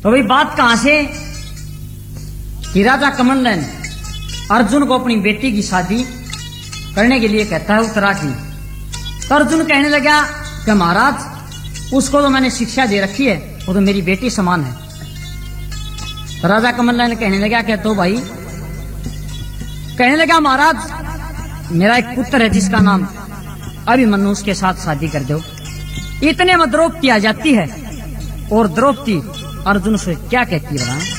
तो भाई बात कहां से कि राजा कमंडल अर्जुन को अपनी बेटी की शादी करने के लिए कहता है उत्तरा की। तो अर्जुन कहने लगा कि महाराज उसको तो मैंने शिक्षा दे रखी है, वो तो मेरी बेटी समान है। तो राजा कमंडल ने कहने लगा क्या? तो भाई कहने लगा महाराज मेरा एक पुत्र है जिसका नाम अभिमन्यु, उसके साथ शादी कर दो। इतने में द्रौपदी आ जाती है और द्रौपदी अर्जुन से क्या कहती है?